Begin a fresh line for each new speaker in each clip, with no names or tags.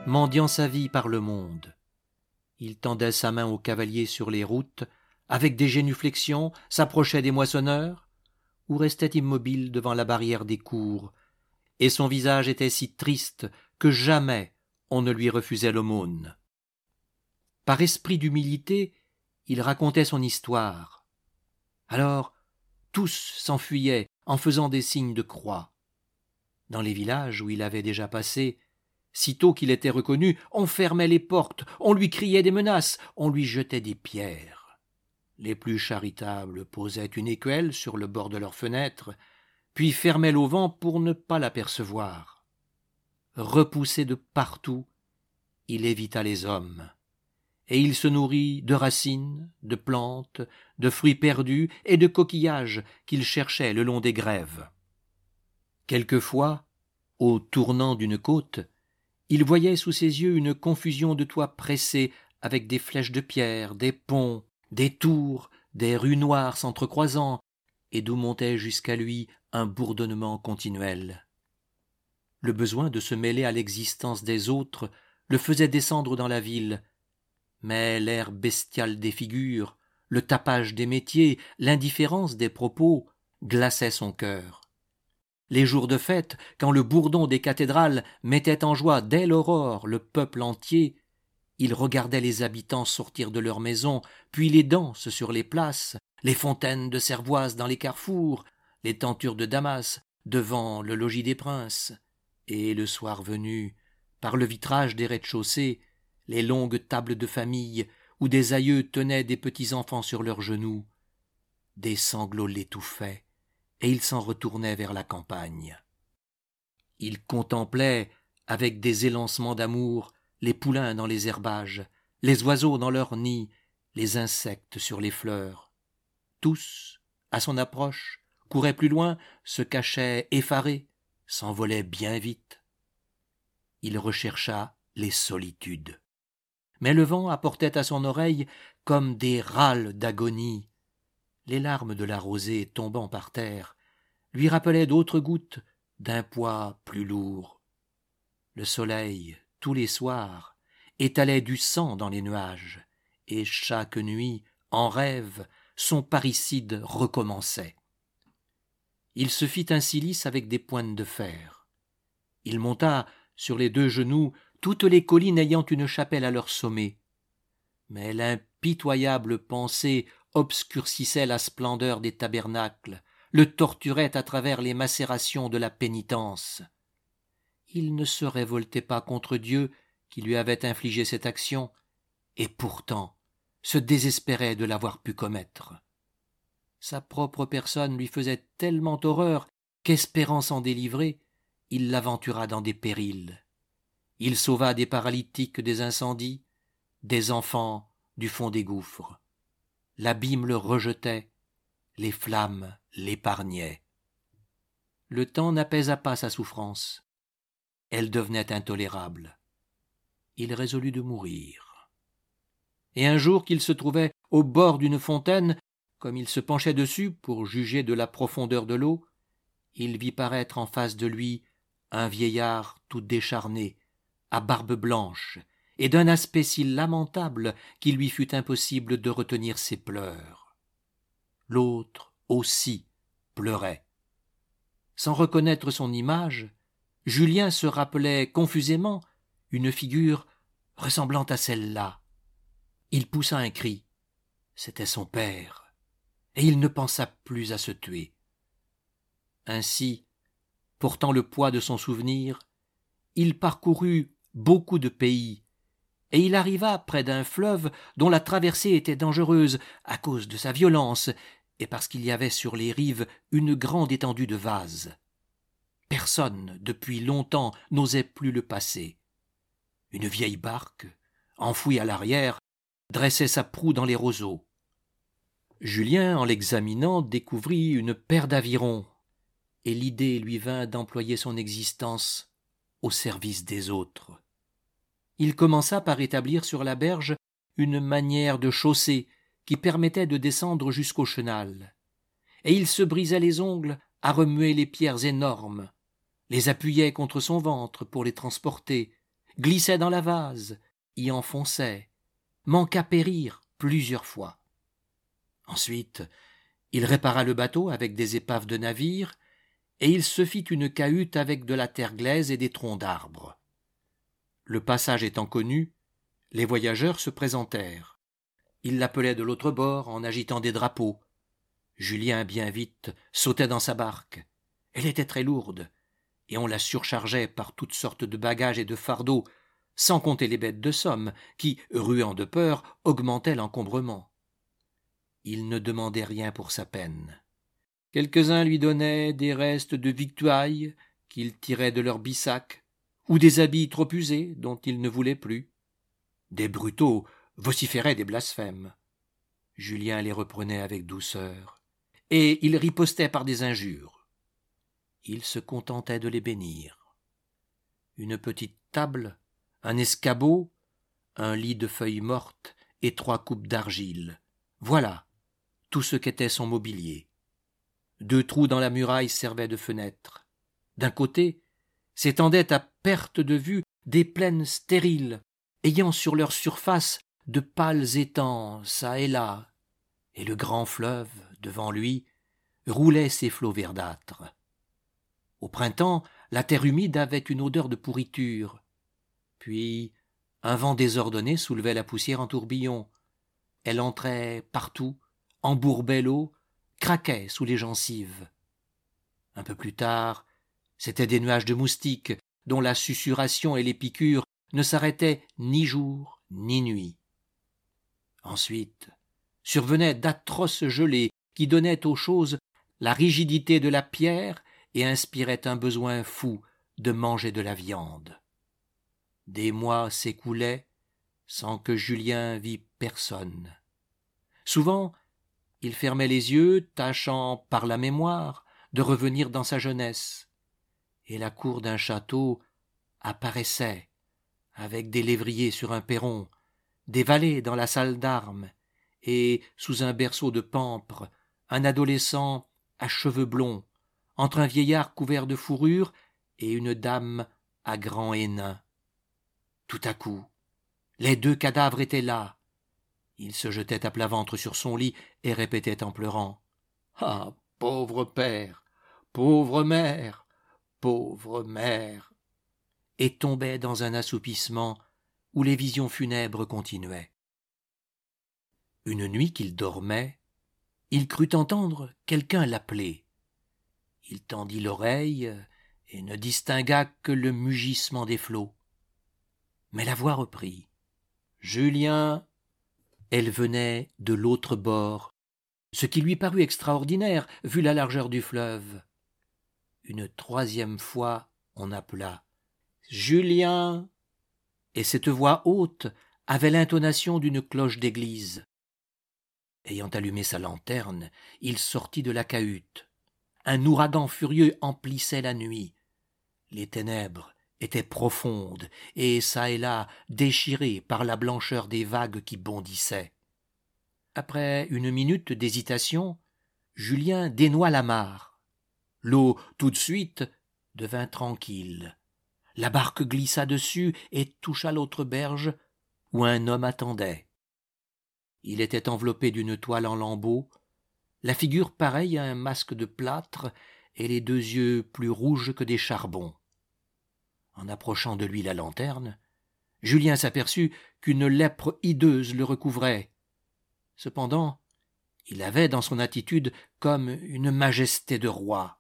mendiant sa vie par le monde. Il tendait sa main aux cavaliers sur les routes, avec des génuflexions, s'approchait des moissonneurs, ou restait immobile devant la barrière des cours, et son visage était si triste que jamais on ne lui refusait l'aumône. Par esprit d'humilité, il racontait son histoire. Alors, tous s'enfuyaient en faisant des signes de croix. Dans les villages où il avait déjà passé, sitôt qu'il était reconnu, on fermait les portes, on lui criait des menaces, on lui jetait des pierres. Les plus charitables posaient une écuelle sur le bord de leurs fenêtres, puis fermaient l'auvent pour ne pas l'apercevoir. Repoussé de partout, il évita les hommes. Et il se nourrit de racines, de plantes, de fruits perdus et de coquillages qu'il cherchait le long des grèves. Quelquefois, au tournant d'une côte, il voyait sous ses yeux une confusion de toits pressés avec des flèches de pierre, des ponts, des tours, des rues noires s'entrecroisant, et d'où montait jusqu'à lui un bourdonnement continuel. Le besoin de se mêler à l'existence des autres le faisait descendre dans la ville, mais l'air bestial des figures, le tapage des métiers, l'indifférence des propos glaçaient son cœur. Les jours de fête, quand le bourdon des cathédrales mettait en joie dès l'aurore le peuple entier, il regardait les habitants sortir de leurs maisons, puis les danses sur les places, les fontaines de cervoise dans les carrefours, les tentures de Damas devant le logis des princes, et le soir venu, par le vitrage des rez-de-chaussée, les longues tables de famille où des aïeux tenaient des petits-enfants sur leurs genoux. Des sanglots l'étouffaient, et il s'en retournait vers la campagne. Il contemplait, avec des élancements d'amour, les poulains dans les herbages, les oiseaux dans leurs nids, les insectes sur les fleurs. Tous, à son approche, couraient plus loin, se cachaient effarés, s'envolaient bien vite. Il rechercha les solitudes. Mais le vent apportait à son oreille comme des râles d'agonie. Les larmes de la rosée tombant par terre lui rappelaient d'autres gouttes d'un poids plus lourd. Le soleil, tous les soirs, étalait du sang dans les nuages, et chaque nuit, en rêve, son parricide recommençait. Il se fit un cilice avec des pointes de fer. Il monta, sur les 2 genoux, toutes les collines ayant une chapelle à leur sommet. Mais l'impitoyable pensée obscurcissait la splendeur des tabernacles, le torturait à travers les macérations de la pénitence. Il ne se révoltait pas contre Dieu qui lui avait infligé cette action, et pourtant se désespérait de l'avoir pu commettre. Sa propre personne lui faisait tellement horreur qu'espérant s'en délivrer, il l'aventura dans des périls. Il sauva des paralytiques des incendies, des enfants du fond des gouffres. L'abîme le rejetait, les flammes l'épargnaient. Le temps n'apaisa pas sa souffrance. Elle devenait intolérable. Il résolut de mourir. Et un jour qu'il se trouvait au bord d'une fontaine, comme il se penchait dessus pour juger de la profondeur de l'eau, il vit paraître en face de lui un vieillard tout décharné, à barbe blanche, et d'un aspect si lamentable qu'il lui fut impossible de retenir ses pleurs. L'autre aussi pleurait. Sans reconnaître son image, Julien se rappelait confusément une figure ressemblant à celle-là. Il poussa un cri. C'était son père, et il ne pensa plus à se tuer. Ainsi, portant le poids de son souvenir, il parcourut beaucoup de pays, et il arriva près d'un fleuve dont la traversée était dangereuse à cause de sa violence et parce qu'il y avait sur les rives une grande étendue de vases. Personne, depuis longtemps, n'osait plus le passer. Une vieille barque, enfouie à l'arrière, dressait sa proue dans les roseaux. Julien, en l'examinant, découvrit une paire d'avirons, et l'idée lui vint d'employer son existence au service des autres. Il commença par établir sur la berge une manière de chaussée qui permettait de descendre jusqu'au chenal, et il se brisait les ongles à remuer les pierres énormes, les appuyait contre son ventre pour les transporter, glissait dans la vase, y enfonçait, manqua périr plusieurs fois. Ensuite, il répara le bateau avec des épaves de navires, et il se fit une cahute avec de la terre glaise et des troncs d'arbres. Le passage étant connu, les voyageurs se présentèrent. Ils l'appelaient de l'autre bord en agitant des drapeaux. Julien, bien vite, sautait dans sa barque. Elle était très lourde, et on la surchargeait par toutes sortes de bagages et de fardeaux, sans compter les bêtes de somme, qui, ruant de peur, augmentaient l'encombrement. Il ne demandait rien pour sa peine. Quelques-uns lui donnaient des restes de victuailles qu'ils tiraient de leurs bissacs, ou des habits trop usés dont ils ne voulaient plus. Des brutaux vociféraient des blasphèmes. Julien les reprenait avec douceur, et il ripostait par des injures. Il se contentait de les bénir. Une petite table, un escabeau, un lit de feuilles mortes et 3 coupes d'argile. Voilà tout ce qu'était son mobilier. 2 trous dans la muraille servaient de fenêtres. D'un côté s'étendaient à perte de vue des plaines stériles, ayant sur leur surface de pâles étangs çà et là, et le grand fleuve, devant lui, roulait ses flots verdâtres. Au printemps, la terre humide avait une odeur de pourriture. Puis, un vent désordonné soulevait la poussière en tourbillon. Elle entrait partout, embourbait l'eau, craquait sous les gencives. Un peu plus tard, c'étaient des nuages de moustiques dont la susurration et les piqûres ne s'arrêtaient ni jour ni nuit. Ensuite, survenaient d'atroces gelées qui donnaient aux choses la rigidité de la pierre et inspiraient un besoin fou de manger de la viande. Des mois s'écoulaient sans que Julien vît personne. Souvent, il fermait les yeux, tâchant par la mémoire de revenir dans sa jeunesse, et la cour d'un château apparaissait, avec des lévriers sur un perron, des valets dans la salle d'armes, et, sous un berceau de pampres, un adolescent à cheveux blonds, entre un vieillard couvert de fourrure et une dame à grands hainains. Tout à coup, les 2 cadavres étaient là. Il se jetait à plat ventre sur son lit et répétait en pleurant « Ah, pauvre père, pauvre mère, pauvre mère !» et tombait dans un assoupissement où les visions funèbres continuaient. Une nuit qu'il dormait, il crut entendre quelqu'un l'appeler. Il tendit l'oreille et ne distingua que le mugissement des flots. Mais la voix reprit. « Julien !» Elle venait de l'autre bord, ce qui lui parut extraordinaire vu la largeur du fleuve. Une 3e fois on appela « Julien !» et cette voix haute avait l'intonation d'une cloche d'église. Ayant allumé sa lanterne, il sortit de la cahute. Un ouragan furieux emplissait la nuit. Les ténèbres étaient profondes et çà et là déchirées par la blancheur des vagues qui bondissaient. Après une minute d'hésitation, Julien dénoua l'amarre. L'eau, tout de suite, devint tranquille. La barque glissa dessus et toucha l'autre berge où un homme attendait. Il était enveloppé d'une toile en lambeaux, la figure pareille à un masque de plâtre et les 2 yeux plus rouges que des charbons. En approchant de lui la lanterne, Julien s'aperçut qu'une lèpre hideuse le recouvrait. Cependant, il avait dans son attitude comme une majesté de roi.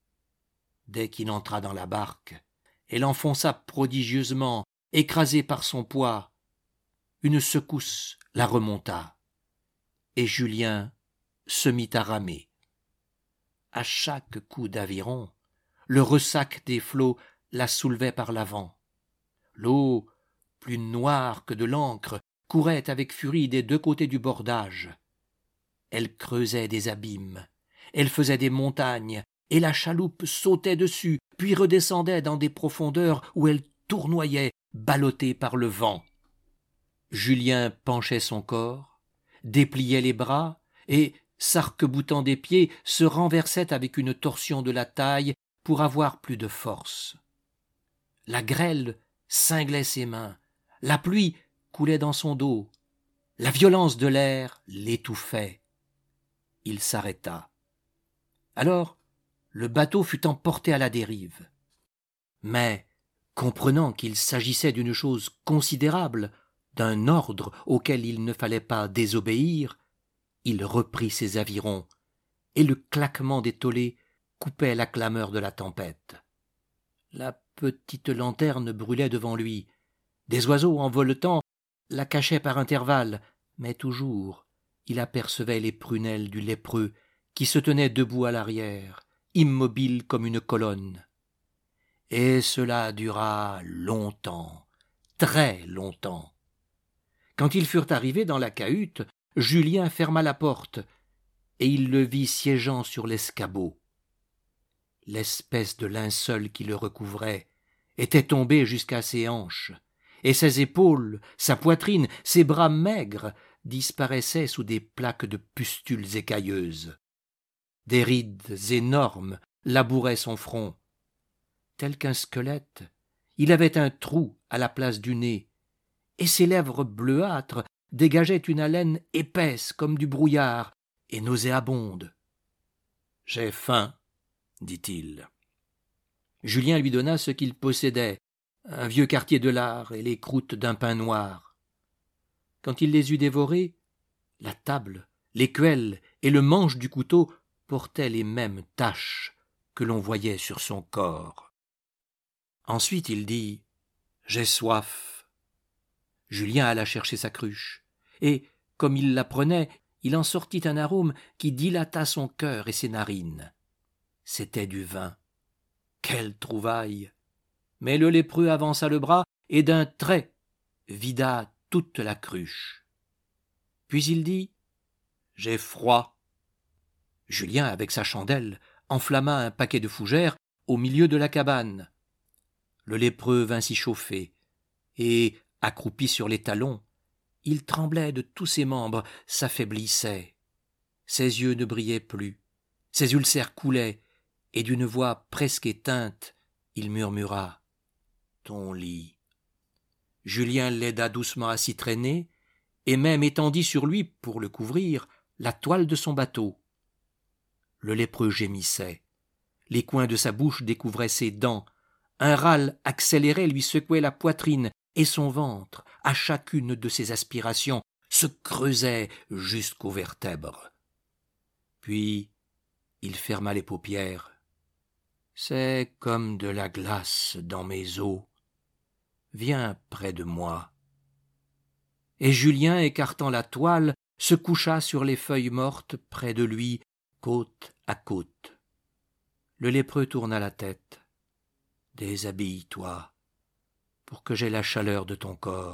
Dès qu'il entra dans la barque, elle enfonça prodigieusement, écrasée par son poids. Une secousse la remonta, et Julien se mit à ramer. À chaque coup d'aviron, le ressac des flots la soulevait par l'avant. L'eau, plus noire que de l'encre, courait avec furie des 2 côtés du bordage. Elle creusait des abîmes, elle faisait des montagnes, et la chaloupe sautait dessus, puis redescendait dans des profondeurs où elle tournoyait, ballottée par le vent. Julien penchait son corps, dépliait les bras, et, s'arc-boutant des pieds, se renversait avec une torsion de la taille pour avoir plus de force. La grêle cinglait ses mains, la pluie coulait dans son dos, la violence de l'air l'étouffait. Il s'arrêta. Alors, le bateau fut emporté à la dérive. Mais, comprenant qu'il s'agissait d'une chose considérable, d'un ordre auquel il ne fallait pas désobéir, il reprit ses avirons, et le claquement des tolets coupait la clameur de la tempête. La petite lanterne brûlait devant lui. Des oiseaux en voletant la cachaient par intervalles, mais toujours il apercevait les prunelles du lépreux qui se tenait debout à l'arrière, immobile comme une colonne. Et cela dura longtemps, très longtemps. Quand ils furent arrivés dans la cahute, Julien ferma la porte, et il le vit siégeant sur l'escabeau. L'espèce de linceul qui le recouvrait était tombé jusqu'à ses hanches, et ses épaules, sa poitrine, ses bras maigres disparaissaient sous des plaques de pustules écailleuses. Des rides énormes labouraient son front. Tel qu'un squelette, il avait un trou à la place du nez, et ses lèvres bleuâtres dégageaient une haleine épaisse comme du brouillard et nauséabonde. « J'ai faim, » dit-il. Julien lui donna ce qu'il possédait, un vieux quartier de lard et les croûtes d'un pain noir. Quand il les eut dévorés, la table, l'écuelle et le manche du couteau portaient les mêmes taches que l'on voyait sur son corps. Ensuite il dit « J'ai soif ». Julien alla chercher sa cruche, et, comme il la prenait, il en sortit un arôme qui dilata son cœur et ses narines. C'était du vin. Quelle trouvaille! Mais le lépreux avança le bras et d'un trait vida toute la cruche. Puis il dit « J'ai froid ». Julien, avec sa chandelle, enflamma un paquet de fougères au milieu de la cabane. Le lépreux vint s'y chauffer, et, accroupi sur les talons, il tremblait de tous ses membres, s'affaiblissait. Ses yeux ne brillaient plus, ses ulcères coulaient, et d'une voix presque éteinte, il murmura « Ton lit ». Julien l'aida doucement à s'y traîner, et même étendit sur lui, pour le couvrir, la toile de son bateau. Le lépreux gémissait. Les coins de sa bouche découvraient ses dents. Un râle accéléré lui secouait la poitrine, et son ventre, à chacune de ses aspirations, se creusait jusqu'aux vertèbres. Puis il ferma les paupières. « C'est comme de la glace dans mes os. Viens près de moi. » Et Julien, écartant la toile, se coucha sur les feuilles mortes près de lui, côte à côte. Le lépreux tourna la tête. « Déshabille-toi, pour que j'aie la chaleur de ton corps. »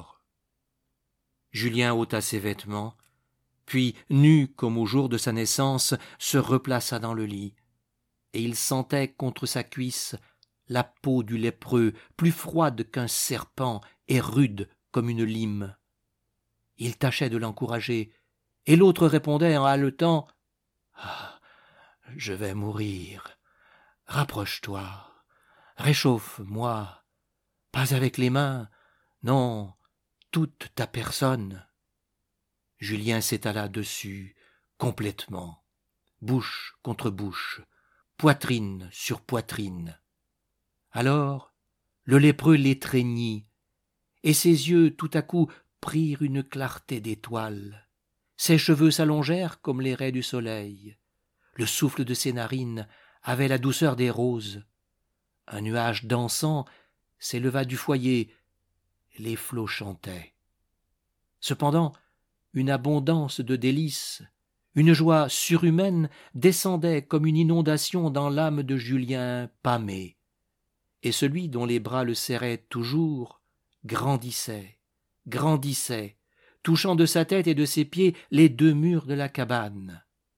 Julien ôta ses vêtements, puis, nu comme au jour de sa naissance, se replaça dans le lit, et il sentait contre sa cuisse la peau du lépreux, plus froide qu'un serpent et rude comme une lime. Il tâchait de l'encourager, et l'autre répondait en haletant « Ah, je vais mourir. Rapproche-toi, réchauffe-moi, pas avec les mains, non, toute ta personne. » Julien s'étala dessus, complètement, bouche contre bouche, poitrine sur poitrine. Alors, le lépreux l'étreignit, et ses yeux tout à coup prirent une clarté d'étoile. Ses cheveux s'allongèrent comme les raies du soleil. Le souffle de ses narines avait la douceur des roses. Un nuage d'encens s'éleva du foyer, les flots chantaient. Cependant, une abondance de délices, une joie surhumaine descendait comme une inondation dans l'âme de Julien pâmé, et celui dont les bras le serraient toujours grandissait, grandissait, touchant de sa tête et de ses pieds les deux murs de la cabane.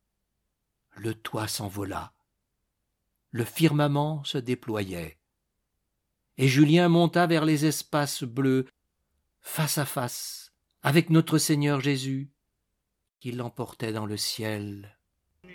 Le toit s'envola, le firmament se déployait, et Julien monta vers les espaces bleus, face à face avec notre Seigneur Jésus, qui l'emportait dans le ciel.